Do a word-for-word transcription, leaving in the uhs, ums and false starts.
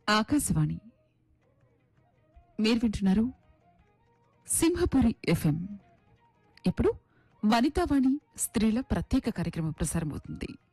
ఆకాశవాణి మీరు వింటున్నారు సింహపురి ఎఫ్ఎం. ఇప్పుడు వనితావాణి స్త్రీల ప్రత్యేక కార్యక్రమం ప్రసారమవుతుంది.